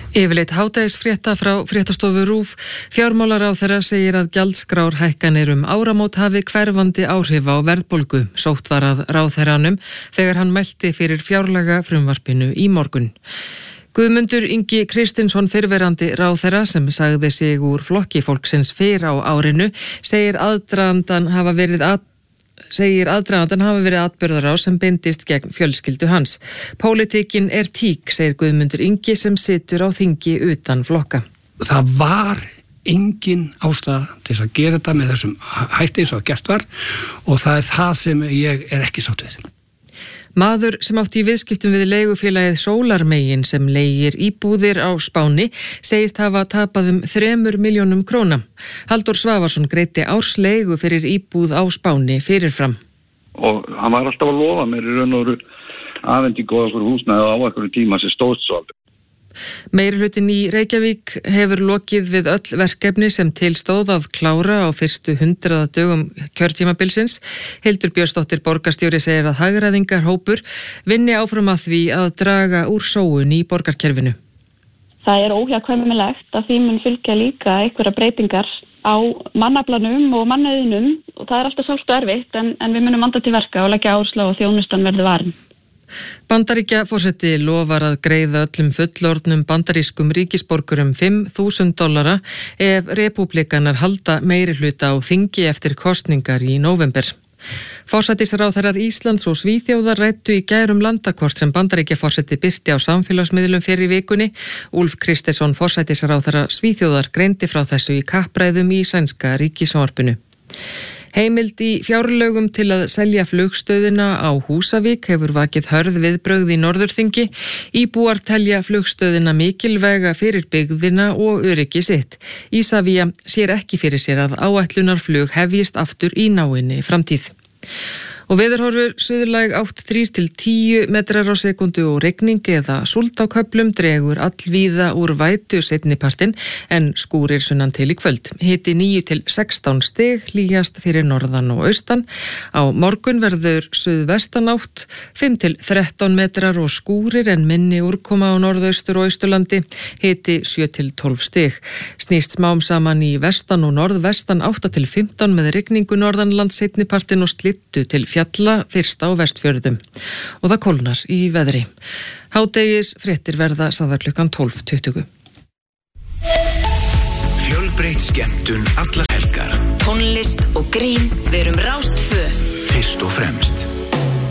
Yfirleitt hádegisfrétta frá fréttastofu RÚV. Fjármálaráðherra segir að gjaldskrárhækkanir áramót hafi hverfandi áhrif á verðbólgu. Sótt var að ráðherranum þegar hann mælti fyrir fjárlaga frumvarpinu í morgun. Guðmundur Ingi Kristinsson, fyrrverandi ráðherra sem sagði sig úr flokki fólksins fyrr á árinu, segir aðdragandan hafa verið atburðarás sem beindist gegn fjölskyldu hans. Pólitíkin tík, segir Guðmundur Ingi sem situr á þingi utan flokka. Það var engin ástæða til þess að gera þetta með þessum hætti eins og gert var og það það sem ég ekki sátt við. Maður sem átti í viðskiptum við leigufélagið Sólarmegin sem leigir íbúðir á Spáni segist hafa tapað 3 milljónum króna. Halldór Svavarsson greiddi ársleigu fyrir íbúð á Spáni fyrirfram. Og hann var alltaf að lofa mér í raun og veru afhendingu á okkur húsnæði á okkur tíma sem stóðst svo aldrei. Meirihlutinn í Reykjavík hefur lokið við öll verkefni sem til stóð að klára á fyrstu 100 dögum kjörtímabilsins. Hildur Björnsdóttir borgarstjóri segir að hagræðingarhópur vinni áfram að því að draga úr sóun í borgarkerfinu. Það óhjákvæmilegt að því mun fylgja líka einhverja breytingar á mannaflanum og mannauðinum og það alltaf svolítið erfitt en við munum vanda til verka og leggja áherslu á að þjónustan verði varin. Bandaríkjaforseti lofar að greiða öllum fullorðnum bandarískum ríkisborgurum $5.000 ef repúblikanar halda meirihluta á þingi eftir kosningar í nóvember. Forsætisráðherrar Íslands og Svíþjóðar ræddu í gær landakort sem Bandaríkjaforseti birti á samfélagsmiðlum fyrr í vikunni. Úlf Kristersson, forsætisráðherra Svíþjóðar, greindi frá þessu í kappræðum í sænska ríkissjónvarpinu. Heimild í fjárlögum til að selja flugstöðina á Húsavík hefur vakið hörð viðbrögð í Norðurþingi. Íbúar telja flugstöðina mikilvæga fyrir byggðina og öryggi sitt. Isavia sér ekki fyrir sér að áætlunarflug hefjist aftur í náinni framtíð. Og veðurhorfur suðlæg átt 3 til 10 metrar á sekundu og rigning eða súld á köflum dregur allvíða úr vætu seinnipartinn en skúrir sunnan til í kvöld. Hiti 9 til 16 stig, hlýjast fyrir norðan og austan. Á morgun verður suðvestan átt 5 til 13 metrar og skúrir en minni úrkoma á norðaustur og austurlandi. Hiti 7 til 12 stig. Snýst smám saman í vestan og norðvestan 8 til 15 með rigningu norðanland seinnipartinn og slittu til fjalla fyrst á Vestfjörðum og það kólnar í veðri. Hádegis fréttir verða sagðar klukkan 12:20. Fjölbreytt skemmtun allar helgar. Tónlist og grín, við erum Rás 2. Fyrst og fremst.